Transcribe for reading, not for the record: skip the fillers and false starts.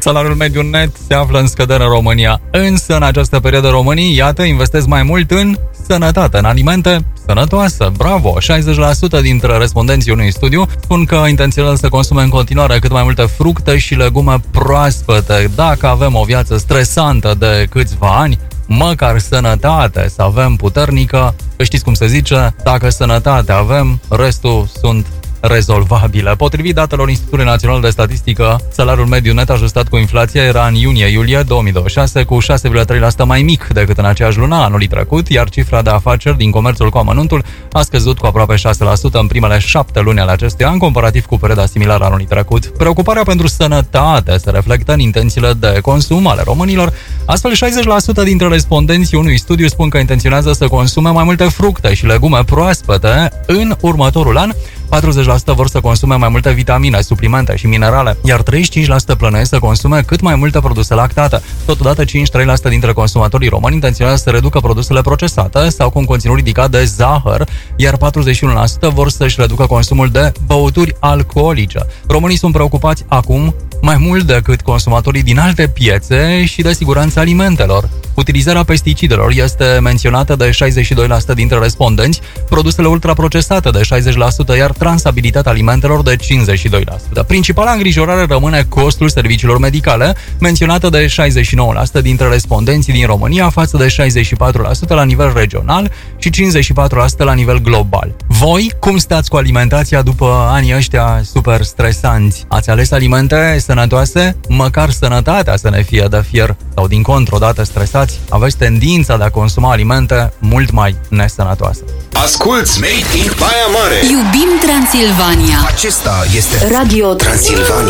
Salariul mediu net se află în scădere în România. Însă, în această perioadă, românii, iată, investesc mai mult în sănătate, în alimente sănătoase. Bravo! 60% dintre respondenții unui studiu spun că intenționează să consume în continuare cât mai multe fructe și legume proaspete. Dacă avem o viață stresantă de câțiva ani, măcar sănătate să avem puternică, că știți cum se zice, dacă sănătate avem, restul sunt rezolvabile. Potrivit datelor Institutului Național de Statistică, salariul mediu net ajustat cu inflația era în iunie-iulie 2026 cu 6,3% mai mic decât în aceeași lună anului trecut, iar cifra de afaceri din comerțul cu amănuntul a scăzut cu aproape 6% în primele 7 luni ale acestui an, comparativ cu perioada similară anului trecut. Preocuparea pentru sănătate se reflectă în intențiile de consum ale românilor. Astfel, 60% dintre respondenții unui studiu spun că intenționează să consume mai multe fructe și legume proaspete în următorul an. 40% vor să consume mai multe vitamine, suplimente și minerale, iar 35% plănuiesc să consume cât mai multe produse lactate. Totodată, 53% dintre consumatorii români intenționează să reducă produsele procesate sau cu un conținut ridicat de zahăr, iar 41% vor să-și reducă consumul de băuturi alcoolice. Românii sunt preocupați acum mai mult decât consumatorii din alte piețe și de siguranța alimentelor. Utilizarea pesticidelor este menționată de 62% dintre respondenți, produsele ultraprocesate de 60%, iar transabilitatea alimentelor de 52%. Principala îngrijorare rămâne costul serviciilor medicale, menționată de 69% dintre respondenții din România, față de 64% la nivel regional și 54% la nivel global. Voi, cum stați cu alimentația după anii ăștia super stresanți? Ați ales alimente sănătoase? Măcar sănătatea să ne fie de fier, sau din contră, odată stresați, aveți tendința de a consuma alimente mult mai nesănătoase. Asculți Made in Baia Mare. Iubim Transilvania. Acesta este Radio Transilvania.